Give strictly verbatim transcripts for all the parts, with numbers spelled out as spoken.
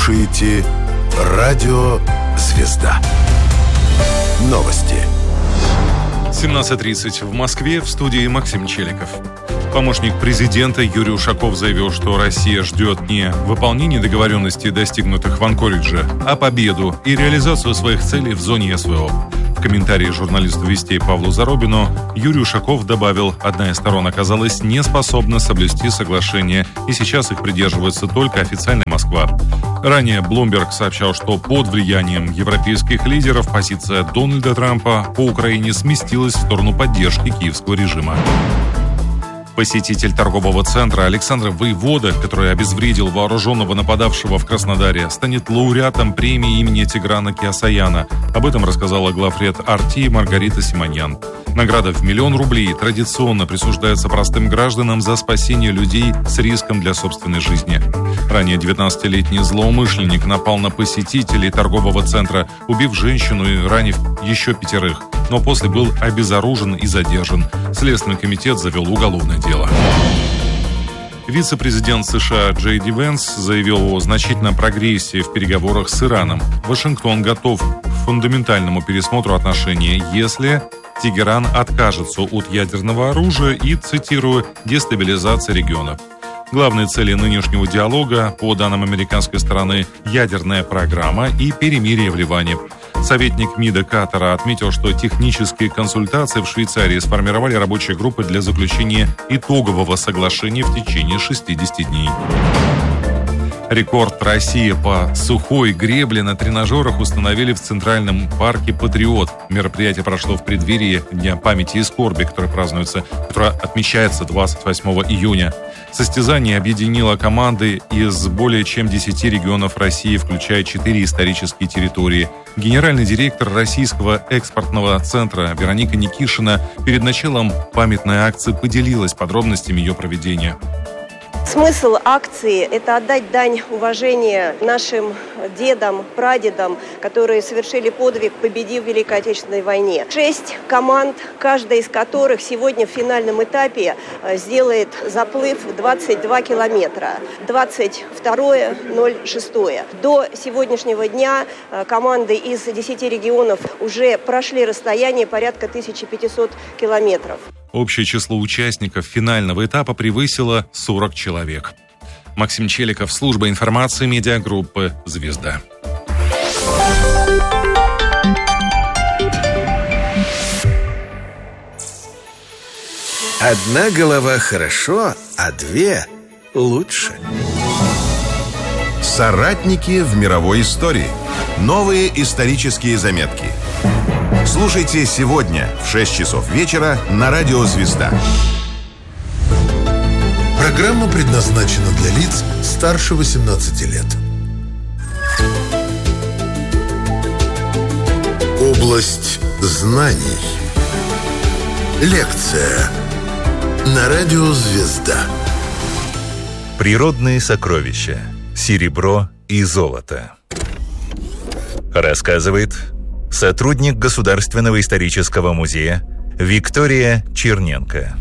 слушаете Радио «Звезда». Новости. семнадцать тридцать в Москве, в студии Максим Челиков. Помощник президента Юрий Ушаков заявил, что Россия ждет не выполнения договоренностей, достигнутых в Анкоридже, а победу и реализацию своих целей в зоне СВО. В комментарии журналисту «Вестей» Павлу Заробину Юрий Ушаков добавил, одна из сторон оказалась не способна соблюсти соглашение, и сейчас их придерживается только официальная Москва. Ранее Bloomberg сообщал, что под влиянием европейских лидеров позиция Дональда Трампа по Украине сместилась в сторону поддержки киевского режима. Посетитель торгового центра Александр Воевода, который обезвредил вооруженного нападавшего в Краснодаре, станет лауреатом премии имени Тиграна Кеосаяна. Об этом рассказала главред Арти Маргарита Симоньян. Награда в миллион рублей традиционно присуждается простым гражданам за спасение людей с риском для собственной жизни. Ранее девятнадцатилетний злоумышленник напал на посетителей торгового центра, убив женщину и ранив еще пятерых, но после был обезоружен и задержан. Следственный комитет завел уголовное дело. Вице-президент США Джей Ди Венс заявил о значительном прогрессе в переговорах с Ираном. Вашингтон готов к фундаментальному пересмотру отношений, если Тегеран откажется от ядерного оружия и, цитирую, дестабилизации региона. Главные цели нынешнего диалога, по данным американской стороны, ядерная программа и перемирие в Ливане. Советник МИДа Катара отметил, что технические консультации в Швейцарии сформировали рабочие группы для заключения итогового соглашения в течение шестидесяти дней. Рекорд России по сухой гребле на тренажерах установили в Центральном парке «Патриот». Мероприятие прошло в преддверии Дня памяти и скорби, который празднуется, который отмечается двадцать восьмого июня. Состязание объединило команды из более чем десяти регионов России, включая четыре исторические территории. Генеральный директор Российского экспортного центра Вероника Никишина перед началом памятной акции поделилась подробностями ее проведения. Смысл акции – это отдать дань уважения нашим дедам, прадедам, которые совершили подвиг, победив в Великой Отечественной войне. Шесть команд, каждая из которых сегодня в финальном этапе сделает заплыв двадцать два километра. двадцать второе ноль шестое. До сегодняшнего дня команды из десяти регионов уже прошли расстояние порядка тысяча пятьсот километров. Общее число участников финального этапа превысило сорок человек. Максим Челиков, служба информации медиагруппы «Звезда». Одна голова хорошо, а две лучше. Соратники в мировой истории. Новые исторические заметки. Слушайте сегодня в шесть часов вечера на Радио «Звезда». Программа предназначена для лиц старше восемнадцати лет. Область знаний. Лекция на Радио «Звезда». Природные сокровища. Серебро и золото. Рассказывает сотрудник Государственного исторического музея Виктория Черненко.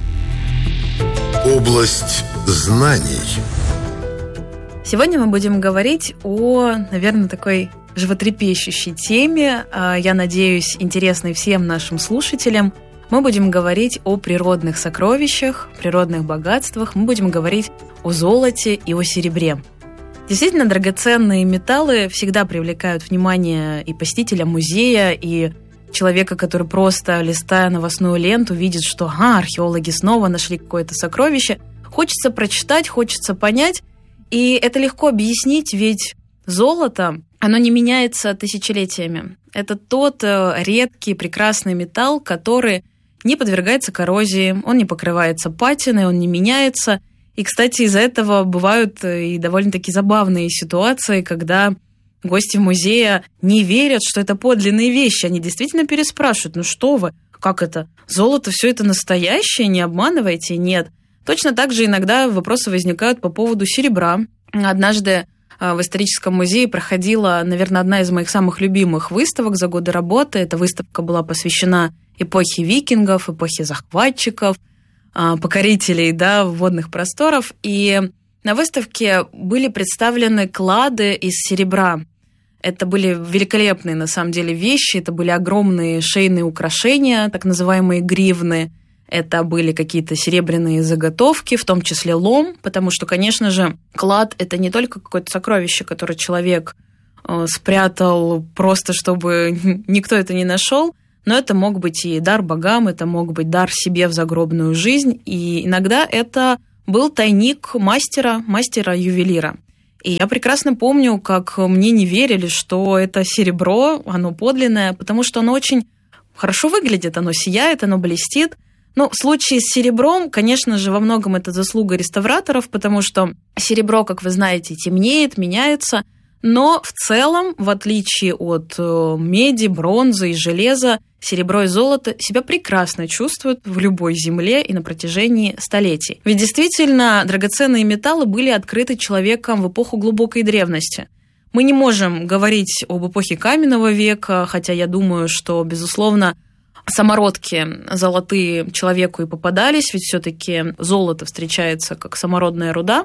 Область знаний. Сегодня мы будем говорить о, наверное, такой животрепещущей теме, я надеюсь, интересной всем нашим слушателям. Мы будем говорить о природных сокровищах, природных богатствах, мы будем говорить о золоте и о серебре. Действительно, драгоценные металлы всегда привлекают внимание и посетителя музея, и человека, который просто, листая новостную ленту, видит, что ага, археологи снова нашли какое-то сокровище. Хочется прочитать, хочется понять, и это легко объяснить, ведь золото, оно не меняется тысячелетиями. Это тот редкий, прекрасный металл, который не подвергается коррозии, он не покрывается патиной, он не меняется. И, кстати, из-за этого бывают и довольно-таки забавные ситуации, когда гости музея не верят, что это подлинные вещи. Они действительно переспрашивают: ну что вы, как это? Золото, все это настоящее, не обманывайте? Нет. Точно так же иногда вопросы возникают по поводу серебра. Однажды в историческом музее проходила, наверное, одна из моих самых любимых выставок за годы работы. Эта выставка была посвящена эпохе викингов, эпохе захватчиков, покорителей, да, водных просторов. И на выставке были представлены клады из серебра. Это были великолепные, на самом деле, вещи, это были огромные шейные украшения, так называемые гривны, это были какие-то серебряные заготовки, в том числе лом, потому что, конечно же, клад – это не только какое-то сокровище, которое человек э, спрятал просто, чтобы никто это не нашел, но это мог быть и дар богам, это мог быть дар себе в загробную жизнь, и иногда это был тайник мастера, мастера-ювелира. И я прекрасно помню, как мне не верили, что это серебро, оно подлинное, потому что оно очень хорошо выглядит, оно сияет, оно блестит. Ну, в случае с серебром, конечно же, во многом это заслуга реставраторов, потому что серебро, как вы знаете, темнеет, меняется, но в целом, в отличие от меди, бронзы и железа, серебро и золото себя прекрасно чувствуют в любой земле и на протяжении столетий. Ведь действительно, драгоценные металлы были открыты человеком в эпоху глубокой древности. Мы не можем говорить об эпохе каменного века, хотя я думаю, что, безусловно, самородки золотые человеку и попадались, ведь все-таки золото встречается как самородная руда.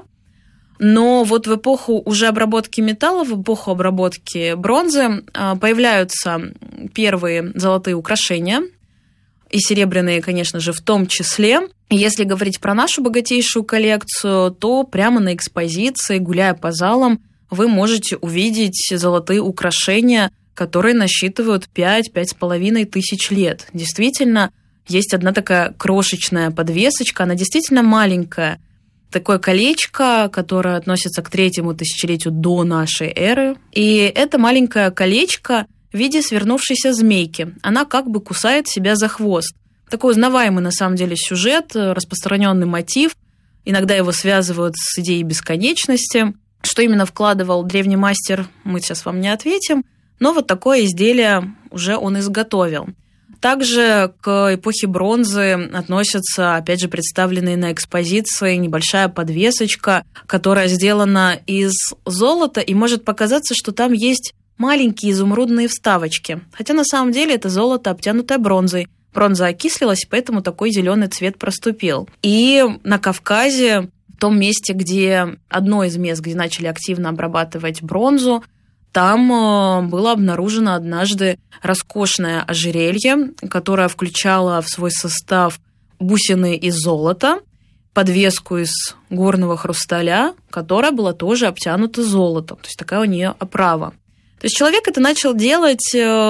Но вот в эпоху уже обработки металла, в эпоху обработки бронзы появляются первые золотые украшения, и серебряные, конечно же, в том числе. Если говорить про нашу богатейшую коллекцию, то прямо на экспозиции, гуляя по залам, вы можете увидеть золотые украшения, которые насчитывают пять-пять с половиной тысяч лет. Действительно, есть одна такая крошечная подвесочка, она действительно маленькая. Такое колечко, которое относится к третьему тысячелетию до нашей эры. И это маленькое колечко в виде свернувшейся змейки. Она как бы кусает себя за хвост. Такой узнаваемый на самом деле сюжет, распространенный мотив. Иногда его связывают с идеей бесконечности. Что именно вкладывал древний мастер, мы сейчас вам не ответим. Но вот такое изделие уже он изготовил. Также к эпохе бронзы относятся, опять же, представленные на экспозиции небольшая подвесочка, которая сделана из золота, и может показаться, что там есть маленькие изумрудные вставочки. Хотя на самом деле это золото, обтянутое бронзой. Бронза окислилась, поэтому такой зеленый цвет проступил. И на Кавказе, в том месте, где одно из мест, где начали активно обрабатывать бронзу, там было обнаружено однажды роскошное ожерелье, которое включало в свой состав бусины из золота, подвеску из горного хрусталя, которая была тоже обтянута золотом. То есть такая у нее оправа. То есть человек это начал делать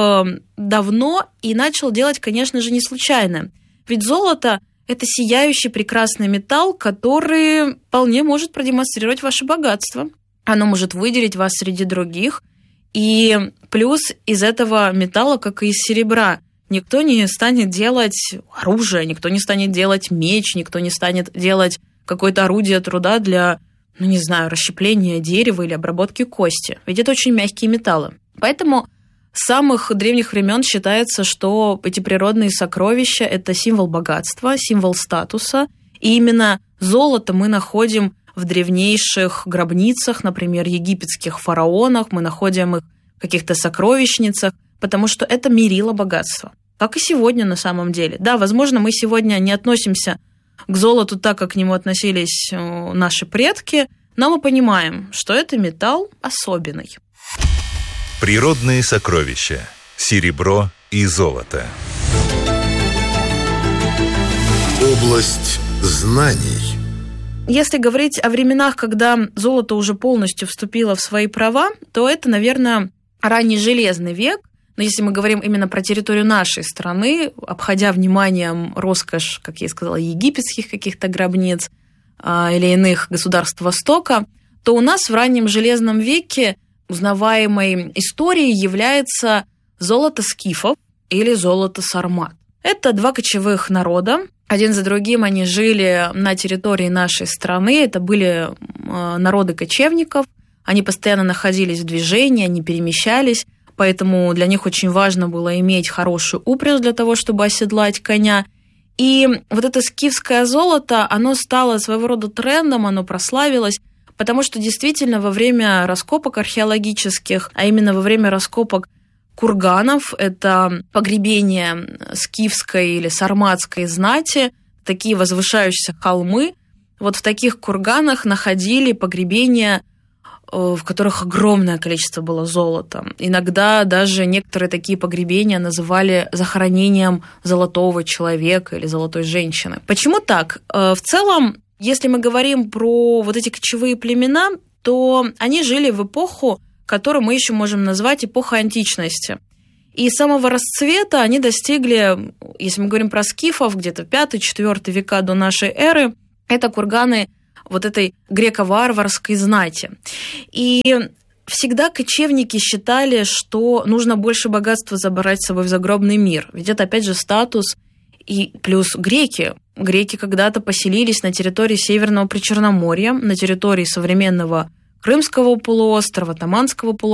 давно и начал делать, конечно же, не случайно. Ведь золото – это сияющий прекрасный металл, который вполне может продемонстрировать ваше богатство. Оно может выделить вас среди других. И плюс из этого металла, как и из серебра, никто не станет делать оружие, никто не станет делать меч, никто не станет делать какое-то орудие труда для, ну не знаю, расщепления дерева или обработки кости. Ведь это очень мягкие металлы. Поэтому с самых древних времен считается, что эти природные сокровища – это символ богатства, символ статуса. И именно золото мы находим в древнейших гробницах, например, египетских фараонах, мы находим их в каких-то сокровищницах, потому что это мерило богатства. Как и сегодня на самом деле. Да, возможно, мы сегодня не относимся к золоту так, как к нему относились наши предки, но мы понимаем, что это металл особенный. Природные сокровища. Серебро и золото. Область знаний. Если говорить о временах, когда золото уже полностью вступило в свои права, то это, наверное, ранний железный век. Но если мы говорим именно про территорию нашей страны, обходя вниманием роскошь, как я и сказала, египетских каких-то гробниц а, или иных государств Востока, то у нас в раннем железном веке узнаваемой историей является золото скифов или золото сармат. Это два кочевых народа. Один за другим они жили на территории нашей страны. Это были народы кочевников. Они постоянно находились в движении, они перемещались. Поэтому для них очень важно было иметь хорошую упряжь для того, чтобы оседлать коня. И вот это скифское золото, оно стало своего рода трендом, оно прославилось, потому что действительно во время раскопок археологических, а именно во время раскопок курганов, это погребение скифской или сарматской знати, такие возвышающиеся холмы, вот в таких курганах находили погребения, в которых огромное количество было золота. Иногда даже некоторые такие погребения называли захоронением золотого человека или золотой женщины. Почему так? В целом, если мы говорим про вот эти кочевые племена, то они жили в эпоху, которую мы еще можем назвать эпохой античности. И самого расцвета они достигли, если мы говорим про скифов, где-то пятый-четвёртый века до нашей эры, это курганы вот этой греко-варварской знати. И всегда кочевники считали, что нужно больше богатства забрать с собой в загробный мир. Ведь это, опять же, статус. И плюс греки. Греки когда-то поселились на территории Северного Причерноморья, на территории современного Крымского полуострова, Таманского полуострова,